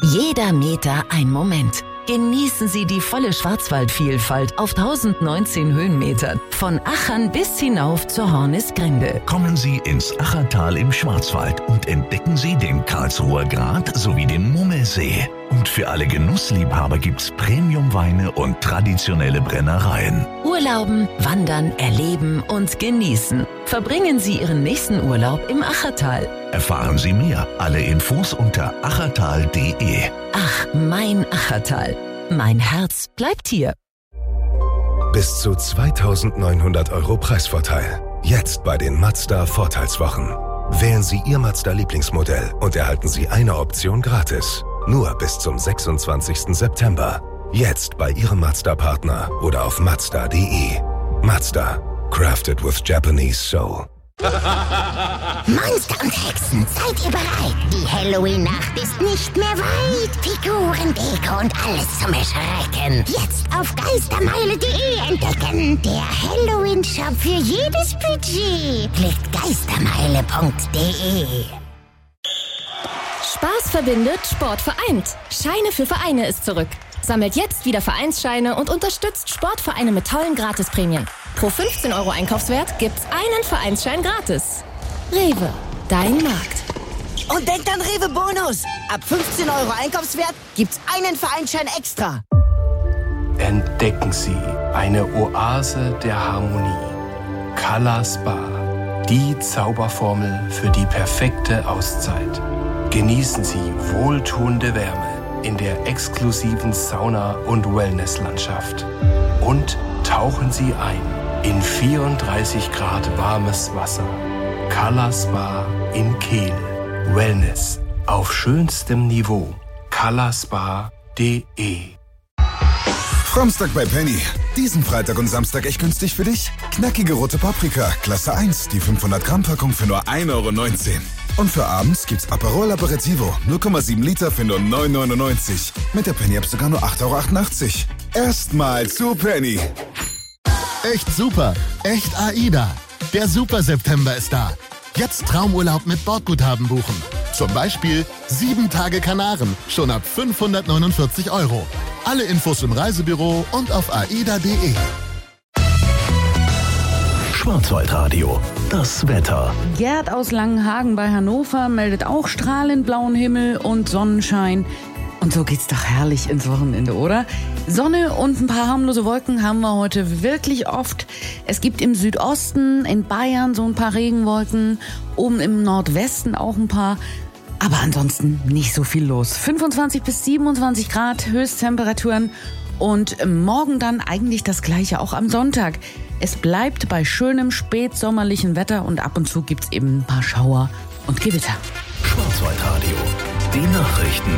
Jeder Meter ein Moment. Genießen Sie die volle Schwarzwaldvielfalt auf 1019 Höhenmetern. Von Achern bis hinauf zur Hornisgrinde. Kommen Sie ins Achertal im Schwarzwald und entdecken Sie den Karlsruher Grat sowie den Mummelsee. Und für alle Genussliebhaber gibt's Premium-Weine und traditionelle Brennereien. Urlauben, wandern, erleben und genießen. Verbringen Sie Ihren nächsten Urlaub im Achertal. Erfahren Sie mehr. Alle Infos unter achertal.de. Ach, mein Achertal. Mein Herz bleibt hier. Bis zu 2.900 € Preisvorteil. Jetzt bei den Mazda Vorteilswochen. Wählen Sie Ihr Mazda-Lieblingsmodell und erhalten Sie eine Option gratis. Nur bis zum 26. September. Jetzt bei Ihrem Mazda-Partner oder auf Mazda.de. Mazda. Crafted with Japanese Soul. Monster und Hexen, seid ihr bereit? Die Halloween-Nacht ist nicht mehr weit. Figuren, Deko und alles zum Erschrecken. Jetzt auf geistermeile.de entdecken. Der Halloween-Shop für jedes Budget. Klickt geistermeile.de. Spaß verbindet, Sport vereint. Scheine für Vereine ist zurück. Sammelt jetzt wieder Vereinsscheine und unterstützt Sportvereine mit tollen Gratisprämien. Pro 15 € Einkaufswert gibt's einen Vereinsschein gratis. Rewe, dein Markt. Und denkt an Rewe Bonus. Ab 15 € Einkaufswert gibt's einen Vereinsschein extra. Entdecken Sie eine Oase der Harmonie. Color Spa. Die Zauberformel für die perfekte Auszeit. Genießen Sie wohltuende Wärme in der exklusiven Sauna- und Wellnesslandschaft. Und tauchen Sie ein in 34 Grad warmes Wasser. Color Spa in Kehl. Wellness auf schönstem Niveau. colorspa.de. Samstag bei Penny. Diesen Freitag und Samstag echt günstig für dich? Knackige rote Paprika, Klasse 1, die 500 Gramm Packung für nur 1,19 €. Und für abends gibt's Aperol Aperitivo, 0,7 Liter für nur 9,99 €. Mit der Penny-App sogar nur 8,88 €. Erstmal zu Penny. Echt super, echt AIDA. Der Super September ist da. Jetzt Traumurlaub mit Bordguthaben buchen. Zum Beispiel 7 Tage Kanaren, schon ab 549 €. Alle Infos im Reisebüro und auf aida.de. Schwarzwaldradio. Das Wetter. Gerd aus Langenhagen bei Hannover meldet auch strahlend blauen Himmel und Sonnenschein. Und so geht's doch herrlich ins Wochenende, oder? Sonne und ein paar harmlose Wolken haben wir heute wirklich oft. Es gibt im Südosten, in Bayern so ein paar Regenwolken, oben im Nordwesten auch ein paar. Aber ansonsten nicht so viel los. 25 bis 27 Grad Höchsttemperaturen und morgen dann eigentlich das Gleiche, auch am Sonntag. Es bleibt bei schönem spätsommerlichen Wetter und ab und zu gibt's eben ein paar Schauer und Gewitter. Schwarzwaldradio. Die Nachrichten.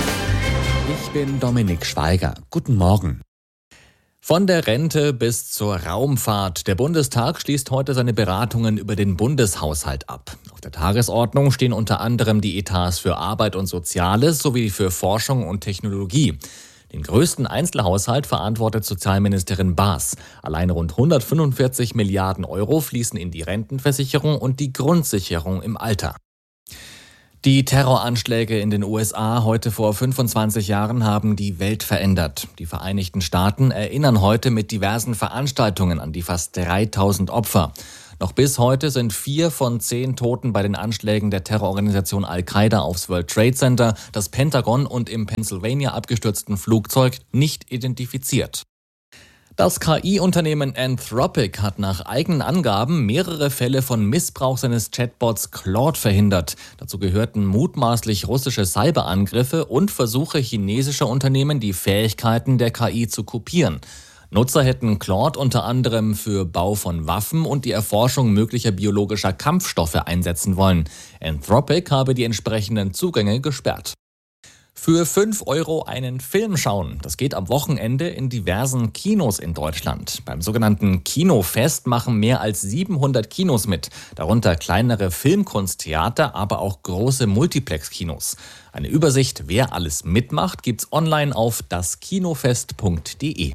Ich bin Dominik Schweiger. Guten Morgen. Von der Rente bis zur Raumfahrt. Der Bundestag schließt heute seine Beratungen über den Bundeshaushalt ab. Auf der Tagesordnung stehen unter anderem die Etats für Arbeit und Soziales sowie für Forschung und Technologie. Den größten Einzelhaushalt verantwortet Sozialministerin Baas. Allein rund 145 Milliarden € fließen in die Rentenversicherung und die Grundsicherung im Alter. Die Terroranschläge in den USA heute vor 25 Jahren haben die Welt verändert. Die Vereinigten Staaten erinnern heute mit diversen Veranstaltungen an die fast 3000 Opfer. Noch bis heute sind 4 von 10 Toten bei den Anschlägen der Terrororganisation Al-Qaida aufs World Trade Center, das Pentagon und im Pennsylvania abgestürzten Flugzeug nicht identifiziert. Das KI-Unternehmen Anthropic hat nach eigenen Angaben mehrere Fälle von Missbrauch seines Chatbots Claude verhindert. Dazu gehörten mutmaßlich russische Cyberangriffe und Versuche chinesischer Unternehmen, die Fähigkeiten der KI zu kopieren. Nutzer hätten Claude unter anderem für Bau von Waffen und die Erforschung möglicher biologischer Kampfstoffe einsetzen wollen. Anthropic habe die entsprechenden Zugänge gesperrt. Für 5 € einen Film schauen. Das geht am Wochenende in diversen Kinos in Deutschland. Beim sogenannten Kinofest machen mehr als 700 Kinos mit. Darunter kleinere Filmkunsttheater, aber auch große Multiplex-Kinos. Eine Übersicht, wer alles mitmacht, gibt's online auf daskinofest.de.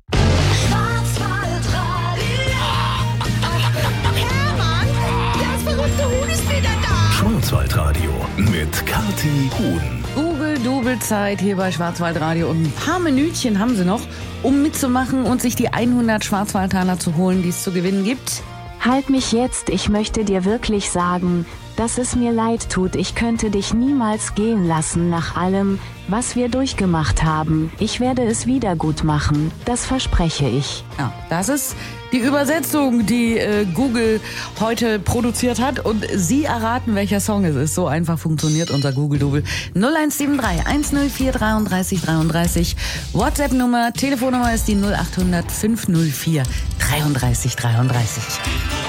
Schwarzwaldradio mit Kathi Huhn. Google-Double-Zeit hier bei Schwarzwaldradio. Und ein paar Minütchen haben Sie noch, um mitzumachen und sich die 100 Schwarzwaldtaler zu holen, die es zu gewinnen gibt. Halt mich jetzt, ich möchte dir wirklich sagen, dass es mir leid tut. Ich könnte dich niemals gehen lassen nach allem, was wir durchgemacht haben. Ich werde es wieder gut machen, das verspreche ich. Ja, das ist die Übersetzung, die Google heute produziert hat. Und Sie erraten, welcher Song es ist. So einfach funktioniert unser Google-Double. 0173 104 33 33. WhatsApp-Nummer, Telefonnummer ist die 0800 504 33 33.